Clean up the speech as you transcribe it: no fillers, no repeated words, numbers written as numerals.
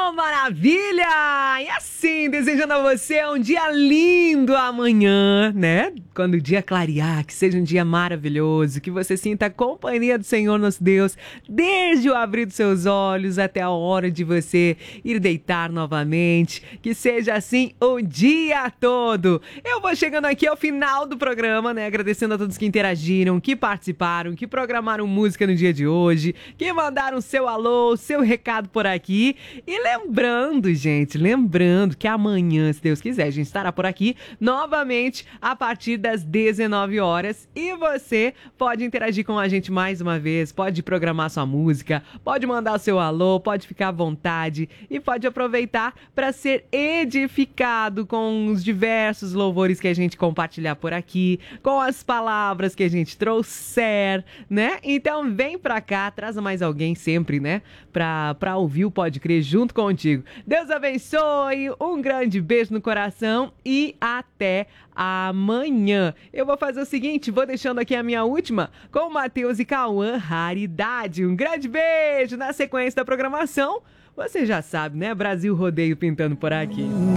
Oh, maravilha! E assim, desejando a você um dia lindo amanhã, né? Quando o dia clarear, que seja um dia maravilhoso, que você sinta a companhia do Senhor nosso Deus, desde o abrir dos seus olhos até a hora de você ir deitar novamente, que seja assim o dia todo. Eu vou chegando aqui ao final do programa, né? Agradecendo a todos que interagiram, que participaram, que programaram música no dia de hoje, que mandaram seu alô, seu recado por aqui. E lembrando, gente, que amanhã, se Deus quiser, a gente estará por aqui novamente a partir das 19 horas. E você pode interagir com a gente mais uma vez, pode programar sua música, pode mandar seu alô, pode ficar à vontade e pode aproveitar para ser edificado com os diversos louvores que a gente compartilhar por aqui, com as palavras que a gente trouxer, né? Então vem pra cá, traz mais alguém sempre, né? Pra ouvir o Pode Crer junto contigo. Deus abençoe, um grande beijo no coração e até amanhã. Eu vou fazer o seguinte, vou deixando aqui a minha última com o Matheus e Cauã, Raridade. Um grande beijo na sequência da programação. Você já sabe, né? Brasil Rodeio pintando por aqui.